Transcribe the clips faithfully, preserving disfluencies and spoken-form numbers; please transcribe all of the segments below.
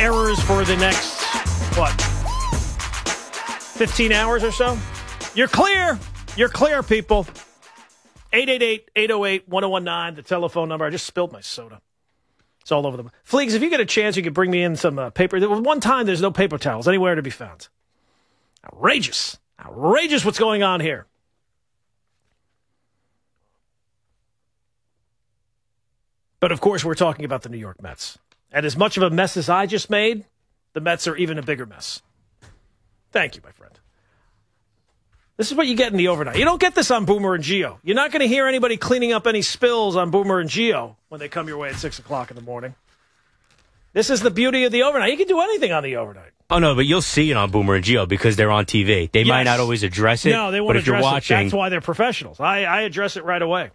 errors for the next, what, fifteen hours or so? You're clear. You're clear, people. eight eight eight, eight oh eight, one oh one nine, the telephone number. I just spilled my soda. It's all over the... Fleegs, if you get a chance, you could bring me in some uh, paper. There was one time there's no paper towels anywhere to be found. Outrageous. Outrageous what's going on here. But, of course, we're talking about the New York Mets. And as much of a mess as I just made, the Mets are even a bigger mess. Thank you, my friend. This is what you get in the overnight. You don't get this on Boomer and Gio. You're not going to hear anybody cleaning up any spills on Boomer and Gio when they come your way at six o'clock in the morning. This is the beauty of the overnight. You can do anything on the overnight. Oh, no, but you'll see it on Boomer and Gio because they're on T V. They yes. might not always address it. No, they won't but if address you're watching, it. That's why they're professionals. I, I address it right away.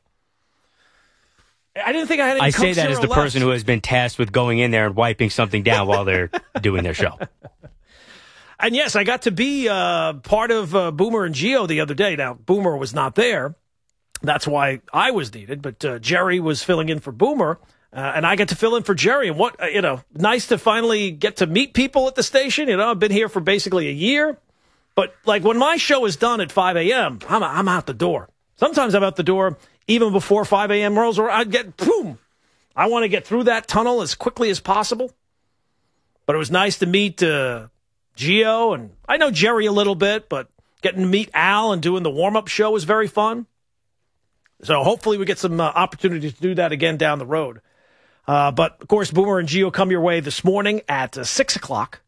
I didn't think I had any I say that as the left. person who has been tasked with going in there and wiping something down while they're doing their show. And yes, I got to be uh, part of uh, Boomer and Gio the other day. Now, Boomer was not there. That's why I was needed. But uh, Jerry was filling in for Boomer, uh, and I get to fill in for Jerry. And what, uh, you know, nice to finally get to meet people at the station. You know, I've been here for basically a year. But, like, when my show is done at five a.m., I'm, I'm out the door. Sometimes I'm out the door even before five a.m. rolls, or I get, boom. I want to get through that tunnel as quickly as possible. But it was nice to meet uh, Gio, and I know Jerry a little bit, but getting to meet Al and doing the warm-up show was very fun. So hopefully we get some uh, opportunities to do that again down the road. Uh, but, of course, Boomer and Gio come your way this morning at uh, six o'clock.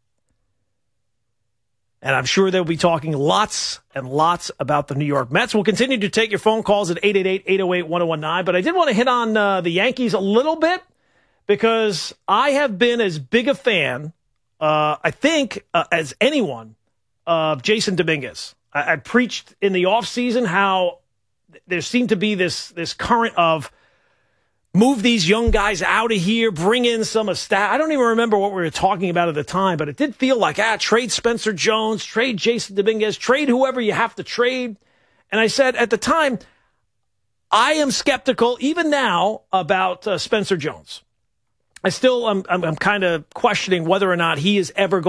And I'm sure they'll be talking lots and lots about the New York Mets. We'll continue to take your phone calls at eight eight eight, eight oh eight, one oh one nine. But I did want to hit on uh, the Yankees a little bit because I have been as big a fan, uh, I think, uh, as anyone, of Jason Dominguez. I, I preached in the offseason how there seemed to be this, this current of move these young guys out of here, bring in some of staff. I don't even remember what we were talking about at the time, but it did feel like, ah, trade Spencer Jones, trade Jason Dominguez, trade whoever you have to trade. And I said at the time, I am skeptical, even now, about uh, Spencer Jones. I still, I'm, I'm, I'm kind of questioning whether or not he is ever going